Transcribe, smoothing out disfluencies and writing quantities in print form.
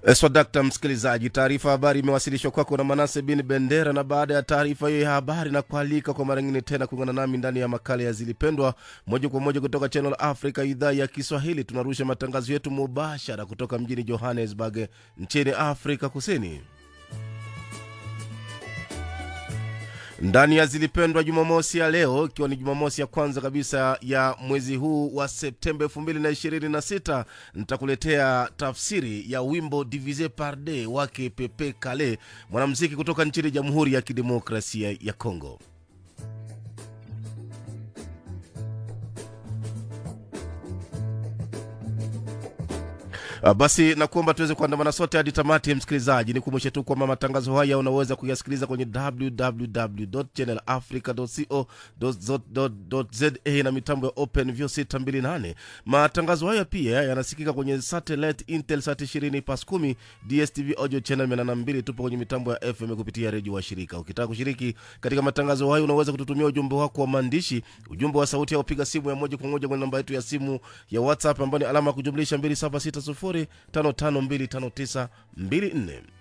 Swadakta msikilizaji, taarifa habari imewasilishwa kwako na Manase bin Bendera, na baada ya taarifa hiyo ya habari na kualika kwa mara nyingine tena kuungana nami ndani ya makala ya Zilipendwa moja kwa moja kutoka Channel Africa idhaa ya Kiswahili. Tunarusha matangazo yetu mubashara kutoka mjini Johannesburg nchini Afrika Kusini. Ndani ya Zilipendwa Jumamosi ya leo, ikiwa ni Jumamosi ya kwanza kabisa ya mwezi huu wa Septemba 2026, nitakuletea tafsiri ya wimbo Divisé par deux wake Pepe Kale, mwanamuziki kutoka nchini Jamhuri ya Kidemokrasia ya Kongo. Basi nakuomba tuweze kuandamana sote hadi tamati msikilizaji. Nikumbushe tu kwamba matangazo haya unaweza kuyasikiliza kwenye www.channelafrica.co.za na mitambo ya OpenView 628. Matangazo haya pia yanasikika kwenye satellite Intelsat 20+10, DSTV audio channel 102. Tupo kwenye mitambo ya FM kupitia redio wa shirika. Ukitaka kushiriki katika matangazo haya unaweza kututumia ujumbe wako wa maandishi, ujumbe wa sauti, au piga simu ya moja kwa moja kwa namba yetu ya simu ya WhatsApp ambayo ni alama kujumlisha 2760 55259254.